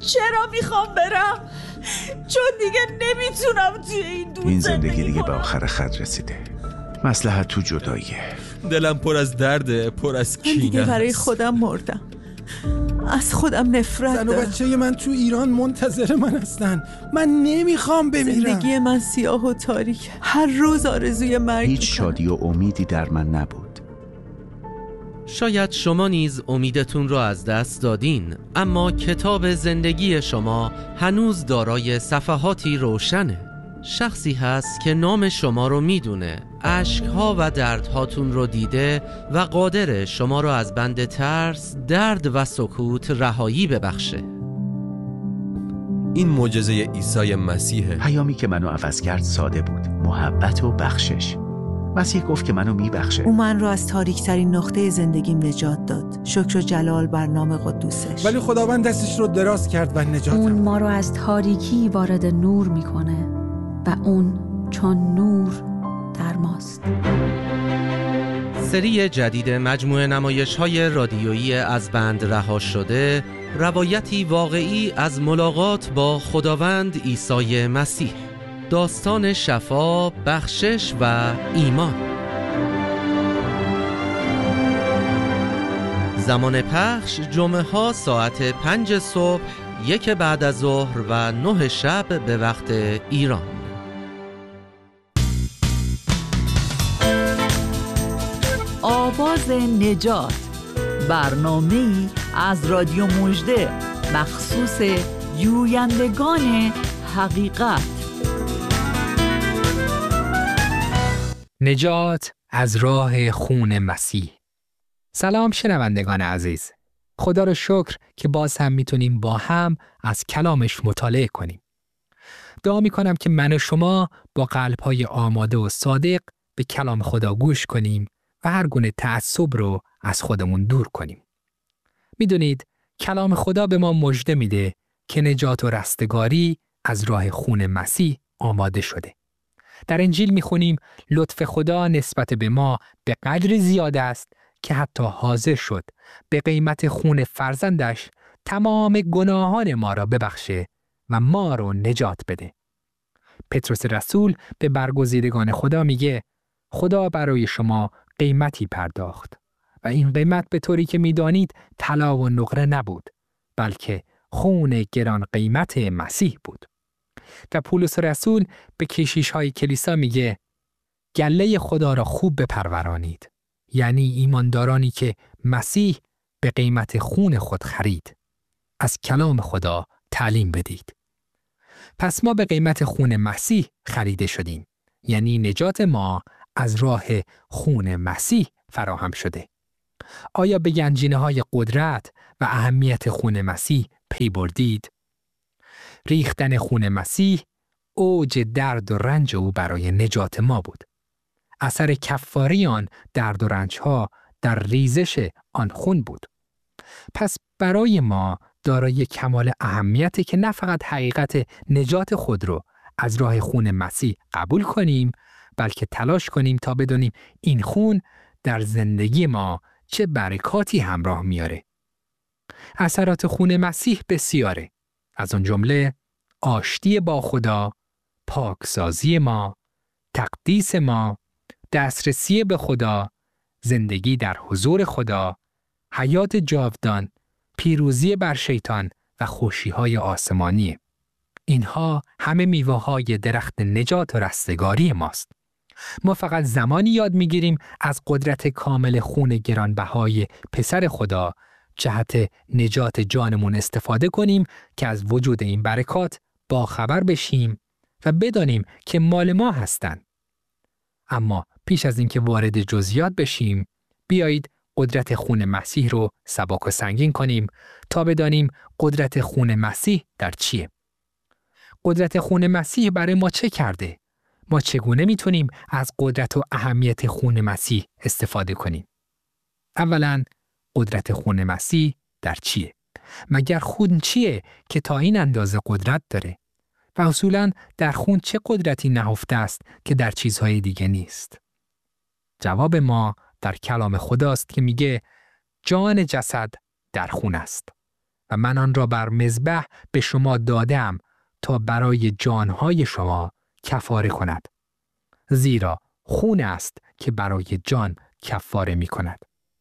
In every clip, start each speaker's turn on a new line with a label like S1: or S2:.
S1: چرا میخوام برم؟ چون دیگه نمیتونم توی این دور
S2: زندگی دیگه به آخر خط رسیده. مصلحت تو جداییه.
S3: دلم پر از درده، پر از کینه.
S1: من دیگه برای خودم مردم، از خودم نفرت
S4: دارم. زن و بچه من تو ایران منتظر من هستن. من نمیخوام بمیرم.
S1: زندگی من سیاه و تاریک، هر روز آرزوی مرگ.
S2: هیچ شادی و امیدی در من نبود.
S5: شاید شما نیز امیدتون رو از دست دادین، اما کتاب زندگی شما هنوز دارای صفحاتی روشنه. شخصی هست که نام شما رو میدونه، اشک‌ها و دردهاتون رو دیده و قادر شما رو از بند ترس، درد و سکوت رهایی ببخشه.
S3: این معجزه عیسی مسیحه.
S2: پیامی که منو عوض کرد ساده بود: محبت و بخشش. مسیح گفت که منو میبخشه.
S1: او من رو از تاریک‌ترین نقطه زندگیم نجات داد. شکر و جلال بر نام قدوسش.
S4: ولی خداوند دستش رو دراز کرد و نجاتم.
S6: اون ما رو از تاریکی وارد نور میکنه و اون چون نور در ماست.
S5: سری جدید مجموعه نمایش‌های رادیویی از بند رها شده، روایتی واقعی از ملاقات با خداوند عیسی مسیح. داستان شفا، بخشش و ایمان. زمان پخش جمعه ها ساعت 5 صبح، 1 بعد از ظهر و 9 شب به وقت ایران.
S7: آواز نجات، برنامه‌ای از رادیو مژده مخصوص جویندگان حقیقت.
S8: نجات از راه خون مسیح. سلام شنوندگان عزیز. خدا رو شکر که باز هم میتونیم با هم از کلامش مطالعه کنیم. دعا میکنم که من و شما با قلب‌های آماده و صادق به کلام خدا گوش کنیم و هر گونه تعصب رو از خودمون دور کنیم. میدونید کلام خدا به ما مژده میده که نجات و رستگاری از راه خون مسیح آماده شده. در انجیل میخونیم لطف خدا نسبت به ما به قدری زیاد است که حتی حاضر شد به قیمت خون فرزندش تمام گناهان ما را ببخشه و ما رو نجات بده. پتروس رسول به برگزیدگان خدا میگه خدا برای شما قیمتی پرداخت و این قیمت به طوری که میدانید طلا و نقره نبود، بلکه خون گران قیمت مسیح بود. و پولس رسول به کشیش‌های کلیسا میگه گله خدا را خوب بپرورانید، یعنی ایماندارانی که مسیح به قیمت خون خود خرید. از کلام خدا تعلیم بدید. پس ما به قیمت خون مسیح خریده شدیم، یعنی نجات ما از راه خون مسیح فراهم شده. آیا به گنجینه‌های قدرت و اهمیت خون مسیح پی بردید؟ ریختن خون مسیح اوج درد و رنج او برای نجات ما بود. اثر کفاری آن درد و رنج‌ها در ریزش آن خون بود. پس برای ما دارای کمال اهمیتی که نه فقط حقیقت نجات خود رو از راه خون مسیح قبول کنیم، بلکه تلاش کنیم تا بدونیم این خون در زندگی ما چه برکاتی همراه میاره. اثرات خون مسیح بسیاره. از اون جمله آشتی با خدا، پاکسازی ما، تقدیس ما، دسترسی به خدا، زندگی در حضور خدا، حیات جاودان، پیروزی بر شیطان و خوشی‌های آسمانی. اینها همه میوه‌های درخت نجات و رستگاری ماست. ما فقط زمانی یاد می‌گیریم از قدرت کامل خون گرانبهای پسر خدا جهت نجات جانمون استفاده کنیم که از وجود این برکات باخبر بشیم و بدانیم که مال ما هستند. اما پیش از اینکه وارد جزئیات بشیم، بیایید قدرت خون مسیح رو سبک و سنگین کنیم تا بدانیم قدرت خون مسیح در چیه. قدرت خون مسیح برای ما چه کرده؟ ما چگونه میتونیم از قدرت و اهمیت خون مسیح استفاده کنیم؟ اولاً قدرت خون مسیح در چیه؟ مگر خون چیه که تا این اندازه قدرت داره؟ و اصولاً در خون چه قدرتی نهفته است که در چیزهای دیگه نیست؟ جواب ما در کلام خداست که میگه جان جسد در خون است و من آن را بر مذبح به شما دادم تا برای جانهای شما کفاره کند. زیرا خون است که برای جان کفاره می کند.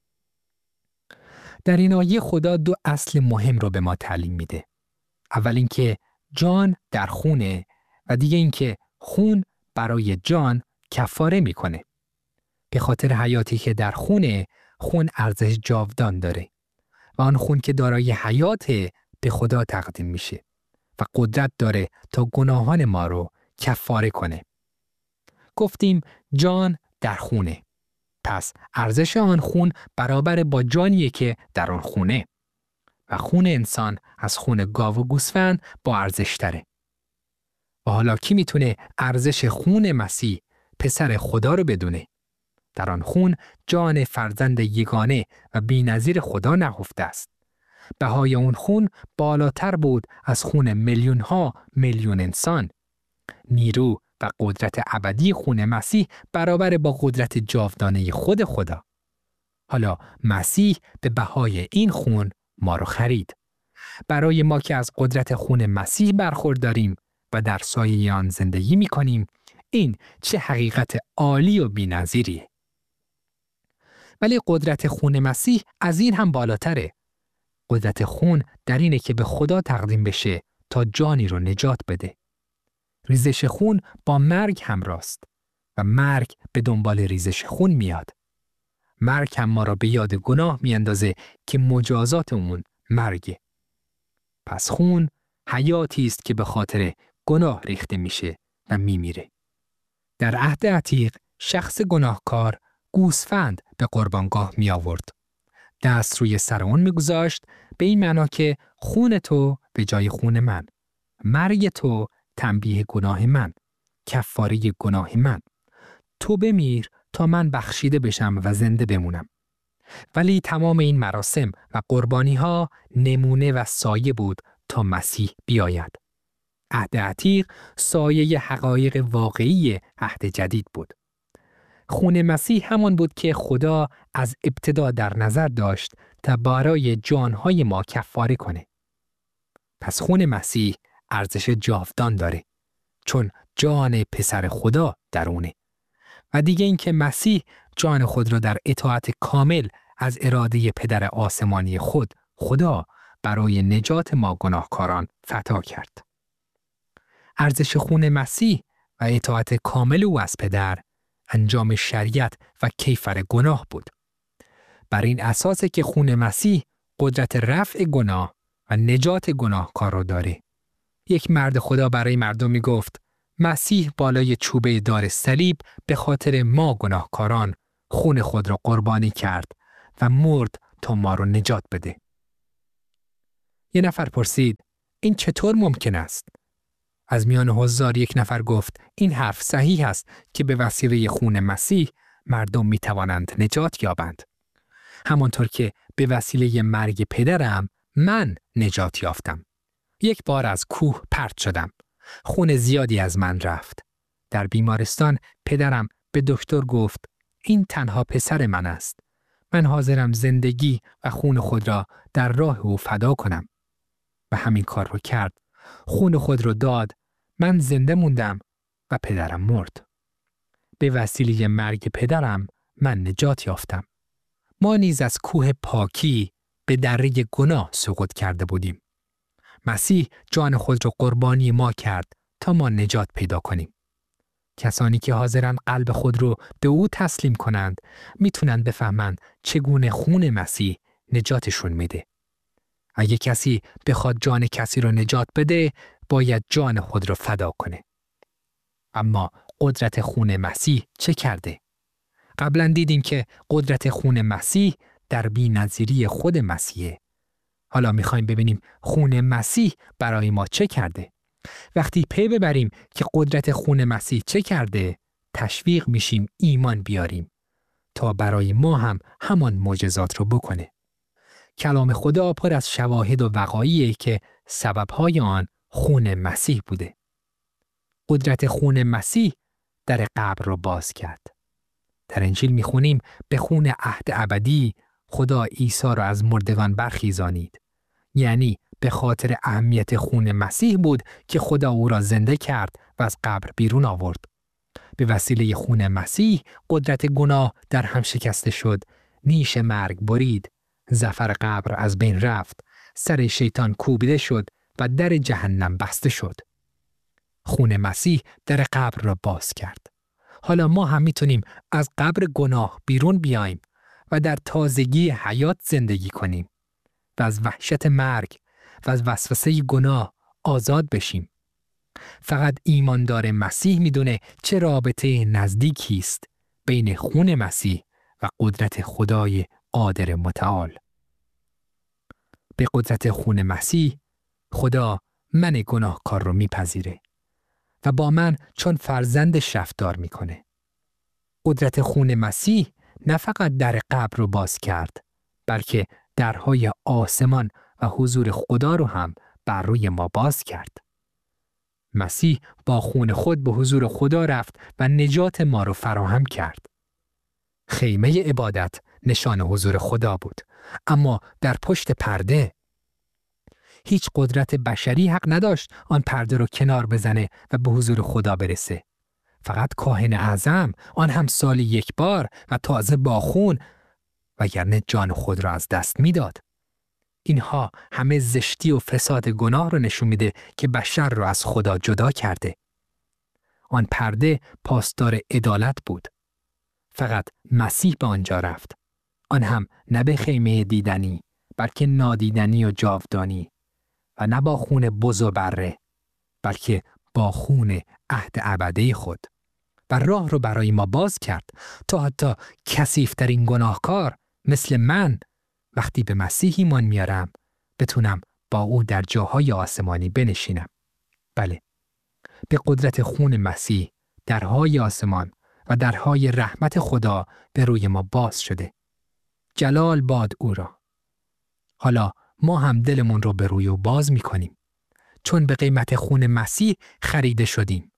S8: در این آیه خدا دو اصل مهم رو به ما تعلیم میده. اول اینکه جان در خونه و دیگه اینکه خون برای جان کفاره میکنه. به خاطر حیاتی که در خونه، خون ارزش جاودان داره و آن خون که دارای حیات به خدا تقدیم میشه و قدرت داره تا گناهان ما رو کفاره کنه. گفتیم جان در خونه. پس ارزش آن خون برابر با جانیه که در آن خونه و خون انسان از خون گاو و گوسفند با ارزش تره. و حالا کی میتونه ارزش خون مسیح پسر خدا رو بدونه؟ در آن خون جان فرزند یگانه و بی‌نظیر خدا نهفته است. بهای اون خون بالاتر بود از خون میلیون ها میلیون انسان. نیرو و قدرت ابدی خون مسیح برابر با قدرت جاودانه خود خدا. حالا مسیح به بهای این خون ما رو خرید. برای ما که از قدرت خون مسیح برخورداریم و در سایه آن زندگی می کنیم، این چه حقیقت عالی و بی‌نظیریه. ولی قدرت خون مسیح از این هم بالاتره. قدرت خون در اینه که به خدا تقدیم بشه تا جانی رو نجات بده. ریزش خون با مرگ همراست و مرگ به دنبال ریزش خون میاد. مرگ هم ما را به یاد گناه میاندازه که مجازات اون مرگه. پس خون حیاتی است که به خاطر گناه ریخته میشه و میمیره. در عهد عتیق شخص گناهکار گوسفند به قربانگاه می آورد. دست روی سر اون می گذاشت به این معنا که خون تو به جای خون من، مرگ تو تنبیه گناه من، کفاره گناه من. تو بمیر تا من بخشیده بشم و زنده بمونم. ولی تمام این مراسم و قربانی ها نمونه و سایه بود تا مسیح بیاید. عهد عتیق سایه حقایق واقعی عهد جدید بود. خون مسیح همان بود که خدا از ابتدا در نظر داشت تا برای جانهای ما کفاره کنه. پس خون مسیح ارزش جاودان داره چون جان پسر خدا درونه. و دیگه این که مسیح جان خود را در اطاعت کامل از اراده پدر آسمانی خدا برای نجات ما گناهکاران فدا کرد. ارزش خون مسیح و اطاعت کامل او از پدر انجام شریعت و کیفر گناه بود. بر این اساسه که خون مسیح قدرت رفع گناه و نجات گناهکار را داره. یک مرد خدا برای مردم می گفت مسیح بالای چوبه دار صلیب به خاطر ما گناهکاران خون خود را قربانی کرد و مرد تا ما را نجات بده. یه نفر پرسید این چطور ممکن است؟ از میان حضار یک نفر گفت این حرف صحیح است که به وسیله خون مسیح مردم می توانند نجات یابند. همانطور که به وسیله مرگ پدرم من نجات یافتم. یک بار از کوه پرت شدم. خون زیادی از من رفت. در بیمارستان پدرم به دکتر گفت این تنها پسر من است. من حاضرم زندگی و خون خود را در راه او فدا کنم. و همین کار رو کرد. خون خود رو داد. من زنده موندم و پدرم مرد. به وسیله مرگ پدرم من نجات یافتم. ما نیز از کوه پاکی به دره گناه سقوط کرده بودیم. مسیح جان خود را قربانی ما کرد تا ما نجات پیدا کنیم. کسانی که حاضرن قلب خود رو به او تسلیم کنند میتونن بفهمند چگونه خون مسیح نجاتشون میده. اگه کسی بخواد جان کسی رو نجات بده باید جان خود رو فدا کنه. اما قدرت خون مسیح چه کرده؟ قبلا دیدیم که قدرت خون مسیح در بی‌نظیری خود مسیحه. حالا میخوایم ببینیم خون مسیح برای ما چه کرده. وقتی پی ببریم که قدرت خون مسیح چه کرده، تشویق میشیم ایمان بیاریم تا برای ما هم همان معجزات رو بکنه. کلام خدا پر از شواهد و وقایعی که سببهای آن خون مسیح بوده. قدرت خون مسیح در قبر رو باز کرد. در انجیل میخونیم به خون عهد ابدی خدا عیسی را از مردگان برخیزانید. یعنی به خاطر اهمیت خون مسیح بود که خدا او را زنده کرد و از قبر بیرون آورد. به وسیله خون مسیح قدرت گناه در هم شکسته شد، نیش مرگ برید، ظفر قبر از بین رفت، سر شیطان کوبیده شد و در جهنم بسته شد. خون مسیح در قبر را باز کرد. حالا ما هم میتونیم از قبر گناه بیرون بیاییم و در تازگی حیات زندگی کنیم و از وحشت مرگ و از وسوسه گناه آزاد بشیم. فقط ایماندار مسیح میدونه چه رابطه نزدیکی است بین خون مسیح و قدرت خدای قادر متعال. به قدرت خون مسیح خدا من گناهکار رو میپذیره و با من چون فرزندش رفتار میکنه. قدرت خون مسیح نه فقط در قبر رو باز کرد، بلکه درهای آسمان و حضور خدا رو هم بر روی ما باز کرد. مسیح با خون خود به حضور خدا رفت و نجات ما رو فراهم کرد. خیمه عبادت نشان حضور خدا بود، اما در پشت پرده هیچ قدرت بشری حق نداشت آن پرده رو کنار بزنه و به حضور خدا برسه. فقط کاهن اعظم، آن هم سالی یک بار و تازه با خون، وگرنه جان خود را از دست میداد. اینها همه زشتی و فساد گناه رو نشون میده که بشر رو از خدا جدا کرده. آن پرده پاسدار عدالت بود. فقط مسیح به آنجا رفت. آن هم نه به خیمه دیدنی، بلکه نادیدنی و جاودانی، و نه با خون بز و بره، بلکه با خون عهد ابدی خود، و راه رو برای ما باز کرد تا حتی کثیف‌ترین گناهکار مثل من وقتی به مسیح ایمان میارم بتونم با او در جاهای آسمانی بنشینم. بله، به قدرت خون مسیح درهای آسمان و درهای رحمت خدا به روی ما باز شده. جلال باد او را. حالا ما هم دلمون رو به روی او باز میکنیم، چون به قیمت خون مسیح خریده شدیم.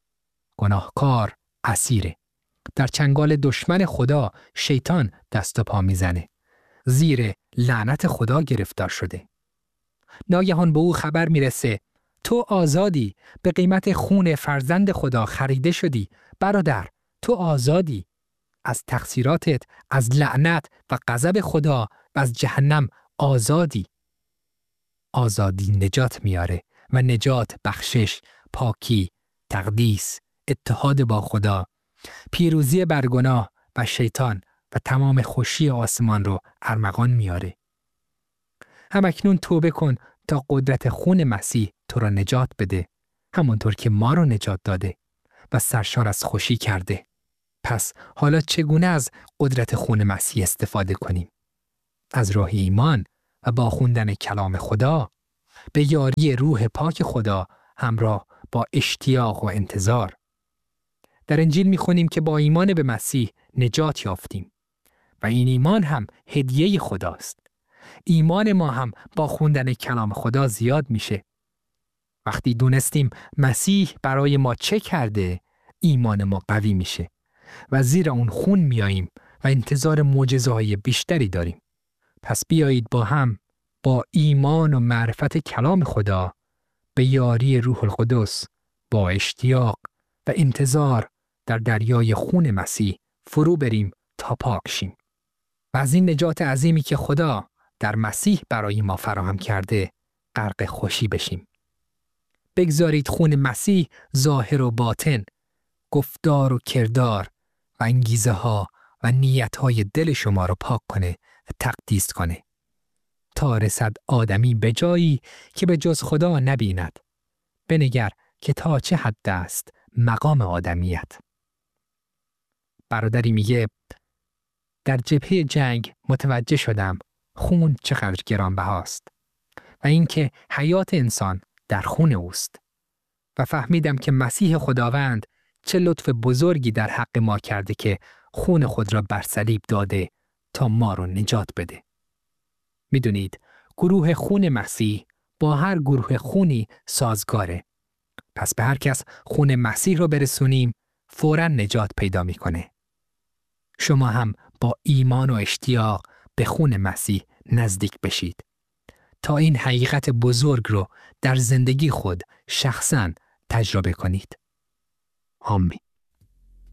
S8: گناهکار اسیره. در چنگال دشمن خدا شیطان دست و پا میزنه. زیر لعنت خدا گرفتار شده. ناگهان به او خبر میرسه تو آزادی، به قیمت خون فرزند خدا خریده شدی. برادر، تو آزادی. از تقصیراتت، از لعنت و غضب خدا و از جهنم آزادی. آزادی نجات میاره و نجات بخشش، پاکی، تقدیس، اتحاد با خدا، پیروزی بر گناه و شیطان و تمام خوشی آسمان رو ارمغان میاره. همکنون توبه کن تا قدرت خون مسیح تو را نجات بده، همانطور که ما رو نجات داده و سرشار از خوشی کرده. پس حالا چگونه از قدرت خون مسیح استفاده کنیم؟ از راه ایمان و با خوندن کلام خدا، به یاری روح پاک خدا همراه با اشتیاق و انتظار. در انجیل می‌خونیم که با ایمان به مسیح نجات یافتیم و این ایمان هم هدیه خداست. ایمان ما هم با خوندن کلام خدا زیاد میشه. وقتی دونستیم مسیح برای ما چه کرده، ایمان ما قوی میشه و زیر اون خون میاییم و انتظار معجزه‌های بیشتری داریم. پس بیایید با هم با ایمان و معرفت کلام خدا به یاری روح القدس با اشتیاق و انتظار در دریای خون مسیح فرو بریم تا پاک شیم و از این نجات عظیمی که خدا در مسیح برای ما فراهم کرده غرق خوشی بشیم. بگذارید خون مسیح ظاهر و باطن، گفتار و کردار و انگیزه ها و نیت های دل شما رو پاک کنه و تقدیس کنه تا رسد آدمی به جایی که به جز خدا نبیند. بنگر که تا چه حد است مقام آدمیت. برادری میگه در جبهه جنگ متوجه شدم خون چقدر گرانبهاست و اینکه حیات انسان در خون اوست و فهمیدم که مسیح خداوند چه لطف بزرگی در حق ما کرده که خون خود را بر صلیب داده تا ما رو نجات بده. میدونید گروه خون مسیح با هر گروه خونی سازگاره. پس به هر کس خون مسیح رو برسونیم فوراً نجات پیدا میکنه. شما هم با ایمان و اشتیاق به خون مسیح نزدیک بشید تا این حقیقت بزرگ رو در زندگی خود شخصاً تجربه کنید. آمین.